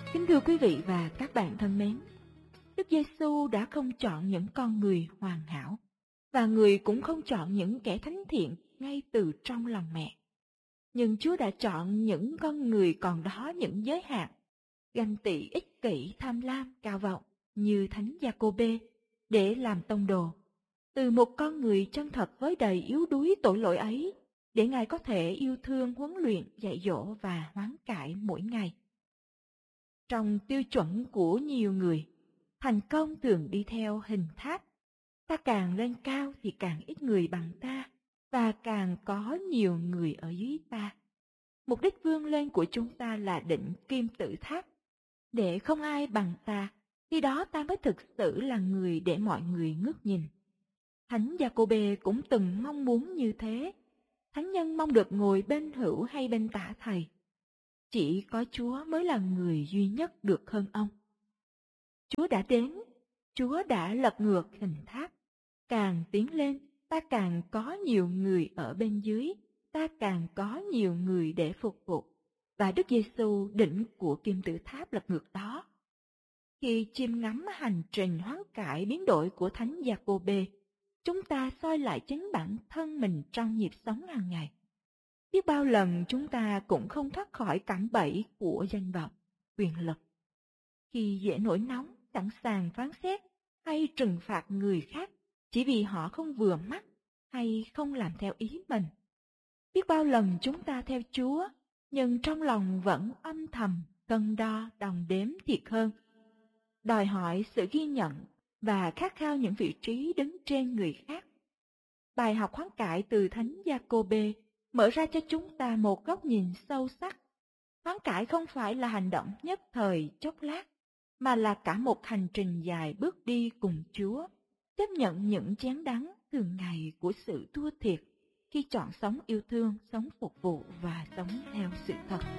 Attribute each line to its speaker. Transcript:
Speaker 1: Kính thưa quý vị và các bạn thân mến, Đức Giêsu đã không chọn những con người hoàn hảo, và người cũng không chọn những kẻ thánh thiện ngay từ trong lòng mẹ. Nhưng Chúa đã chọn những con người còn đó những giới hạn, ganh tị, ích kỷ, tham lam, cao vọng như Thánh Gia-cô-bê để làm tông đồ. Từ một con người chân thật với đầy yếu đuối tội lỗi ấy, để Ngài có thể yêu thương, huấn luyện, dạy dỗ và hoán cải mỗi ngày. Trong tiêu chuẩn của nhiều người, thành công thường đi theo hình tháp. Ta càng lên cao thì càng ít người bằng ta, và càng có nhiều người ở dưới ta. Mục đích vươn lên của chúng ta là định kim tự tháp, để không ai bằng ta, khi đó ta mới thực sự là người để mọi người ngước nhìn. Thánh Gia-cô-bê cũng từng mong muốn như thế. Thánh nhân mong được ngồi bên hữu hay bên tả thầy. Chỉ có Chúa mới là người duy nhất được hơn ông. Chúa đã đến, Chúa đã lật ngược hình tháp. Càng tiến lên, ta càng có nhiều người ở bên dưới, ta càng có nhiều người để phục vụ. Và Đức Giêsu đỉnh của kim tự tháp lật ngược đó. Khi chiêm ngắm hành trình hoán cải biến đổi của Thánh Gia-cô-bê, chúng ta soi lại chính bản thân mình trong nhịp sống hàng ngày. Biết bao lần chúng ta cũng không thoát khỏi cạm bẫy của danh vọng, quyền lực. Khi dễ nổi nóng, sẵn sàng phán xét hay trừng phạt người khác chỉ vì họ không vừa mắt hay không làm theo ý mình. Biết bao lần chúng ta theo Chúa, nhưng trong lòng vẫn âm thầm cân đo đong đếm thiệt hơn, đòi hỏi sự ghi nhận và khát khao những vị trí đứng trên người khác. Bài học hoán cải từ Thánh Gia-cô-bê mở ra cho chúng ta một góc nhìn sâu sắc. Hoán cải không phải là hành động nhất thời chốc lát, mà là cả một hành trình dài bước đi cùng Chúa, chấp nhận những chén đắng thường ngày của sự thua thiệt khi chọn sống yêu thương, sống phục vụ và sống theo sự thật.